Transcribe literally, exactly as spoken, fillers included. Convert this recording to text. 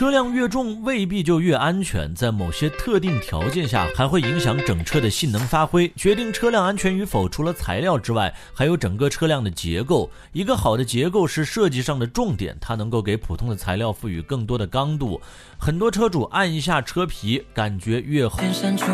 车辆越重未必就越安全，在某些特定条件下还会影响整车的性能发挥。决定车辆安全与否，除了材料之外，还有整个车辆的结构。一个好的结构是设计上的重点，它能够给普通的材料赋予更多的刚度。很多车主按一下车皮，感觉越厚